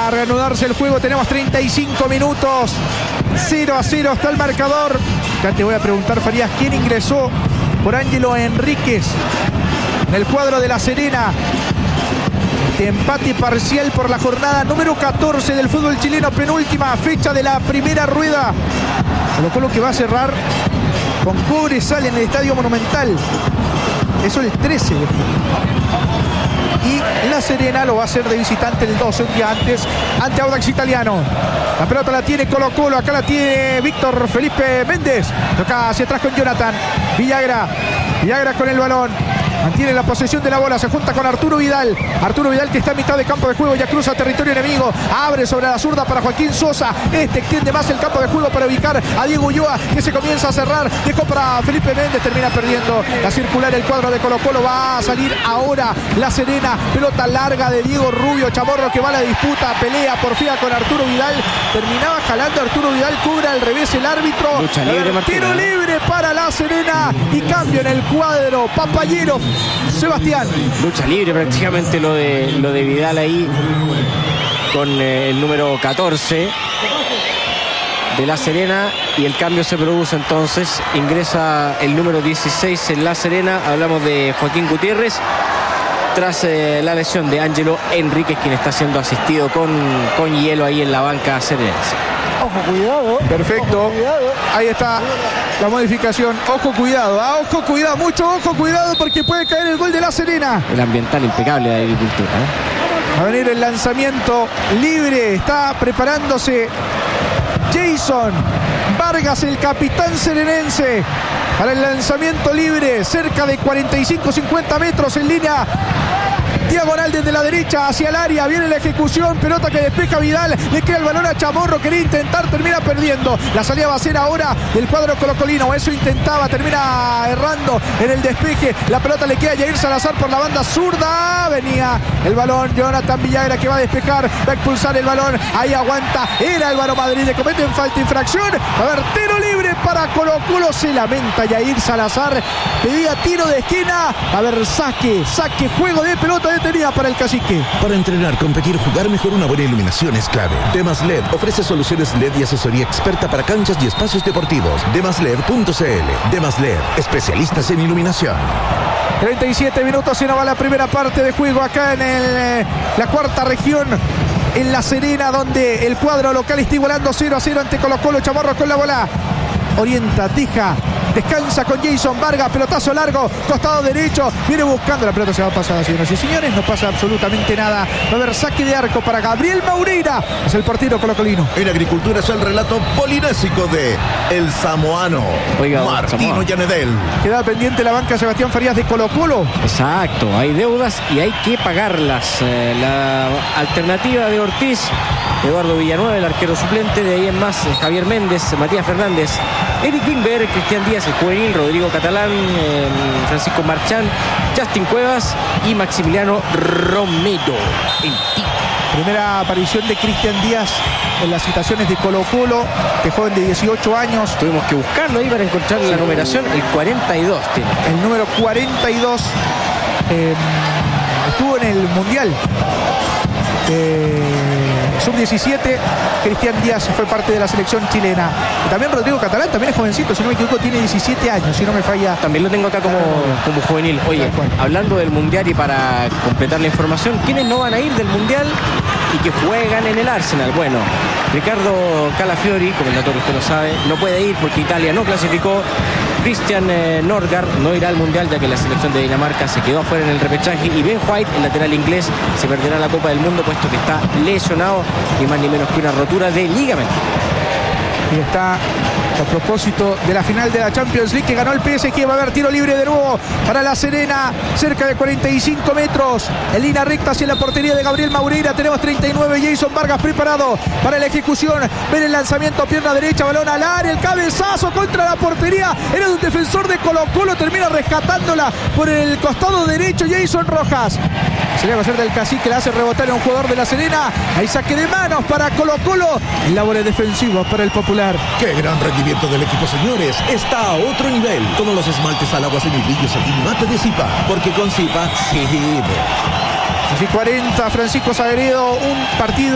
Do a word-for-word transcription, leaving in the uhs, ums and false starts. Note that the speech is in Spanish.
a reanudarse el juego. Tenemos treinta y cinco minutos. cero a cero está el marcador. Ya te voy a preguntar, Farías, ¿quién ingresó por Ángelo Enríquez en el cuadro de La Serena? Este empate parcial por la jornada número catorce del fútbol chileno, penúltima fecha de la primera rueda. Colo Colo que va a cerrar con Cobresal en el Estadio Monumental. Eso el trece de junio. Y La Serena lo va a hacer de visitante el doce, un día antes, ante Audax Italiano. La pelota la tiene Colo Colo, acá la tiene Víctor Felipe Méndez. Toca hacia atrás con Jonathan Villagra. Villagra con el balón. Mantiene la posesión de la bola, se junta con Arturo Vidal. Arturo Vidal que está en mitad de campo de juego, ya cruza territorio enemigo. Abre sobre la zurda para Joaquín Sosa. Este extiende más el campo de juego para ubicar a Diego Ulloa, que se comienza a cerrar. Dejó para Felipe Méndez, termina perdiendo la circular. El cuadro de Colo Colo va a salir ahora La Serena. Pelota larga de Diego Rubio Chamorro, que va a la disputa, pelea porfía con Arturo Vidal. Terminaba jalando Arturo Vidal, cubre al revés el árbitro. Lucha libre, tiro libre para La Serena y cambio en el cuadro. Papayero Sebastián. Lucha libre prácticamente lo de, lo de Vidal ahí con eh, el número catorce de La Serena, y el cambio se produce entonces. Ingresa el número dieciséis en La Serena. Hablamos de Joaquín Gutiérrez tras eh, la lesión de Ángelo Enríquez, quien está siendo asistido con, con hielo ahí en la banca serenense. Ojo, cuidado. Perfecto. Ojo, cuidado. Ahí está la modificación. Ojo, cuidado. Ah, ojo, cuidado. Mucho ojo, cuidado, porque puede caer el gol de La Serena. El ambiental impecable de Agricultura, ¿eh? Va a venir el lanzamiento libre. Está preparándose Jason Vargas, el capitán serenense, para el lanzamiento libre. Cerca de cuarenta y cinco a cincuenta metros en línea diagonal desde la derecha hacia el área. Viene la ejecución, pelota que despeja Vidal, le queda el balón a Chamorro, quería intentar, termina perdiendo. La salida va a ser ahora del cuadro colocolino, eso intentaba, termina errando en el despeje. La pelota le queda a Jair Salazar por la banda zurda. Venía el balón, Jonathan Villagra, que va a despejar, va a expulsar el balón, ahí aguanta el Álvaro Madrid, le cometen falta, infracción. A ver, tiro libre para Colo Colo, se lamenta Jair Salazar, pedía tiro de esquina. A ver, saque, saque, juego de pelota detenida para el Cacique. Para entrenar, competir, jugar mejor, una buena iluminación es clave. Demas L E D ofrece soluciones L E D y asesoría experta para canchas y espacios deportivos. demas led punto c l. Demas L E D, especialistas en iluminación. treinta y siete minutos y no va la primera parte de juego acá en el, eh, la cuarta región, en La Serena, donde el cuadro local está igualando cero a cero ante Colo Colo. Chamorro con la bola, orienta, deja, descansa con Jason Vargas, pelotazo largo, costado derecho, viene buscando, la pelota se va a pasar, señoras y señores, no pasa absolutamente nada. Va a haber saque de arco para Gabriel Maureira, es el portero colocolino. En Agricultura es el relato polinésico de el samoano Oiga, Martino Samoa. Yanedel. Queda pendiente la banca Sebastián Farías de Colo Colo. Exacto, hay deudas y hay que pagarlas. Eh, la alternativa de Ortiz, Eduardo Villanueva, el arquero suplente, de ahí en más Javier Méndez, Matías Fernández, Eric Wimber, Cristian Díaz, el juvenil, Rodrigo Catalán, eh, Francisco Marchán, Justin Cuevas y Maximiliano Romero. El tipo. Primera aparición de Cristian Díaz en las citaciones de Colo Colo, de joven de dieciocho años. Tuvimos que buscarlo ahí para encontrar la numeración, el cuarenta y dos tiene. El número cuarenta y dos, eh, estuvo en el Mundial eh, sub diecisiete. Cristian Díaz fue parte de la selección chilena. Y también Rodrigo Catalán, también es jovencito, si no me equivoco, tiene diecisiete años, si no me falla. También lo tengo acá como, como juvenil. Oye, hablando del Mundial y para completar la información, ¿quiénes no van a ir del Mundial y que juegan en el Arsenal? Bueno, Ricardo Calafiori, comentator, usted lo sabe, no puede ir porque Italia no clasificó. Christian eh, Norgard no irá al Mundial, ya que la selección de Dinamarca se quedó afuera en el repechaje, y Ben White, el lateral inglés, se perderá la Copa del Mundo puesto que está lesionado, y más ni menos que una rotura de ligamento. Y está a propósito de la final de la Champions League que ganó el P S G. Va a haber tiro libre de nuevo para La Serena, cerca de cuarenta y cinco metros, en línea recta hacia la portería de Gabriel Maureira. Tenemos treinta y nueve, Jason Vargas preparado para la ejecución. Ven el lanzamiento, pierna derecha, balón al área, el cabezazo contra la portería. Era de un defensor de Colo Colo, termina rescatándola por el costado derecho Jason Rojas. Se le va a hacer del Cacique, la hace rebotar a un jugador de La Serena. Hay saque de manos para Colo Colo. En labores defensivas para el Popular. ¡Qué gran rendimiento del equipo, señores! Está a otro nivel. Como los esmaltes al agua semibrillos antimate de Zipa. Porque con Zipa, sí. Y cuarenta, Francisco Sagredo, un partido